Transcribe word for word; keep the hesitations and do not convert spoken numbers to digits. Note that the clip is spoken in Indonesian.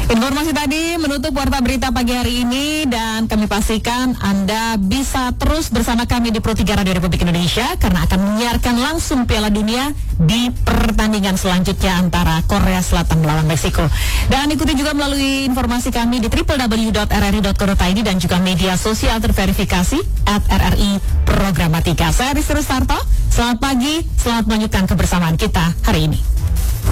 Informasi tadi menutup Warta Berita pagi hari ini dan kami pastikan Anda bisa terus bersama kami di Pro tiga Radio Republik Indonesia karena akan menyiarkan langsung Piala Dunia di pertandingan selanjutnya antara Korea Selatan melawan Meksiko. Dan ikuti juga melalui informasi kami di w w w dot r r i dot co dot i d dan juga media sosial terverifikasi at R R I Programatika. Saya Rizky Rustarto, selamat pagi, selamat melanjutkan kebersamaan kita hari ini.